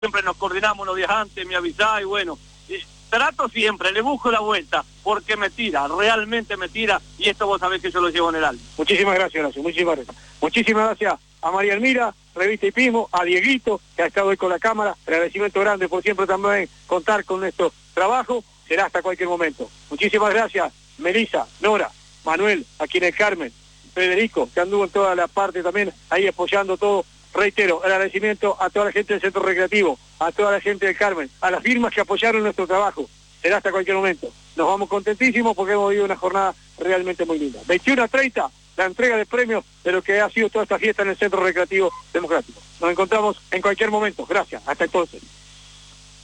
siempre nos coordinamos unos días antes, me avisás y bueno, trato siempre, le busco la vuelta, porque me tira, realmente me tira, y esto vos sabés que yo lo llevo en el alma. Muchísimas gracias, Horacio, muchísimas gracias. Muchísimas gracias a María Elmira, Revista Hipismo, a Dieguito, que ha estado hoy con la cámara, agradecimiento grande por siempre también contar con nuestro trabajo, será hasta cualquier momento. Muchísimas gracias, Melissa, Nora, Manuel, aquí en el Carmen, Federico, que anduvo en toda la parte también, ahí apoyando todo. Reitero, el agradecimiento a toda la gente del Centro Recreativo, a toda la gente del Carmen, a las firmas que apoyaron nuestro trabajo. Será hasta cualquier momento. Nos vamos contentísimos porque hemos vivido una jornada realmente muy linda. 21:30, la entrega de premios de lo que ha sido toda esta fiesta en el Centro Recreativo Democrático. Nos encontramos en cualquier momento. Gracias. Hasta entonces.